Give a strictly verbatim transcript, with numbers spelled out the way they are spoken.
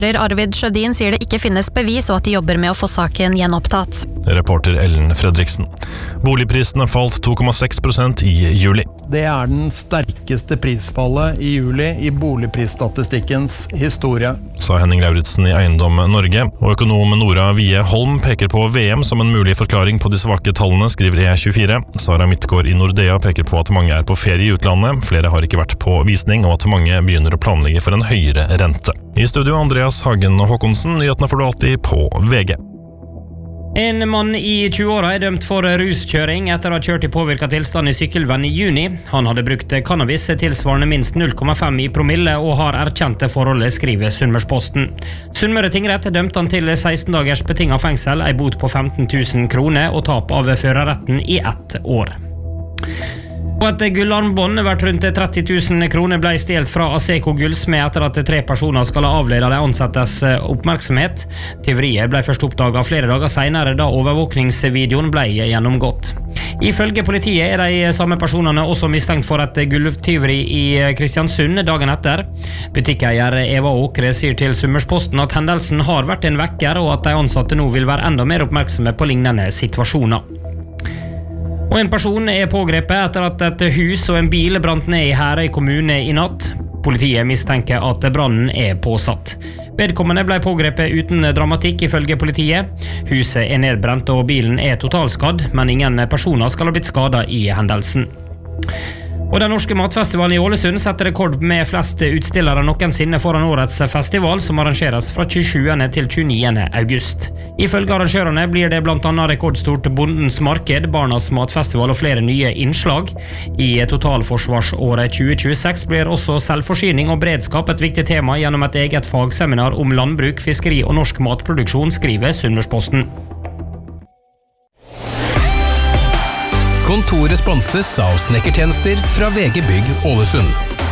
Arvid Sjødin sier det ikke finnes bevis og at de jobber med å få saken gjenopptatt. Reporter Ellen Fredriksen. Boligprisene falt to komma seks prosent i juli. Det er den sterkeste prisfallet i juli i boligprisstatistikkens historie. Sa Henning Lauritsen i Eiendom Norge, og økonom Nora Vie Holm peker på V M som en mulig forklaring på de svake tallene, skriver E tjuefire. Sara Midtgaard i Nordea peker på at mange er på ferie i utlandet, flere har ikke vært på visning, og at mange begynner å planlegge for en høyere rente. I studio Andreas Hagen og Håkonsen, nyhetene får du alltid på V G. En mann i tjueåra er dømt for ruskjøring etter å ha kjørt i påvirket tilstand i Sykkylven i juni. Han hadde brukt cannabis tilsvarende minst null komma fem i promille og har erkjent det forholdet, skriver Sunnmørsposten. Sunnmøre tingrett dømte han til seksten dagers betinget fengsel, ei bot på femten tusen kroner og tap av førerretten i ett år. Og et gullarmbånd verdt rundt tretti tusen kroner ble stjelt fra Asseco Gullsmed etter at tre personer skal ha avledet de ansattes oppmerksomhet. Tyveriet ble først oppdaget flere dager senere da overvåkningsvideoen ble gjennomgått. Ifølge politiet er de samme personene også mistenkt for et gulvtyveri i Kristiansund dagen etter. Butikkeier Eva Åkre sier til Sunnmørsposten at hendelsen har vært en vekker, og at de ansatte nå vil være enda mer oppmerksomme på lignende situasjoner. Og en person er pågrepet etter at et hus og en bil brant ned i Herøy kommune i natt. Politiet mistenker at brannen er påsatt. Vedkommende ble pågrepet uten dramatikk ifølge politiet. Huset er nedbrent og bilen er totalskadd, men ingen personer skal ha blitt skadet i hendelsen. Og den norske matfestivalen i Ålesund setter rekord med flest utstillere noensinne foran årets festival, som arrangeres fra tjuesjuende til tjueniende august. Ifølge arrangørene blir det blant annet rekordstort Bondens marked, Barnas matfestival og flere nye innslag. I totalforsvarsåret tjue tjueseks blir også selvforsyning og beredskap et viktig tema gjennom et eget fagseminar om landbruk, fiskeri og norsk matproduksjon, skriver Sunnmørsposten. Kontoret sponses av snekkertjenester fra V G Bygg Ålesund.